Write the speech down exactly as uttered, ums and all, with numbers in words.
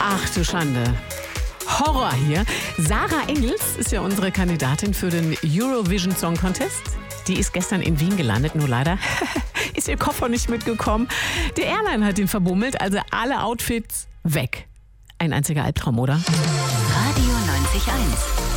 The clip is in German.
Ach du Schande. Horror hier. Sarah Engels ist ja unsere Kandidatin für den Eurovision Song Contest. Die ist gestern in Wien gelandet, nur leider ist ihr Koffer nicht mitgekommen. Der Airline hat ihn verbummelt, also alle Outfits weg. Ein einziger Albtraum, oder? Radio neunzig Komma eins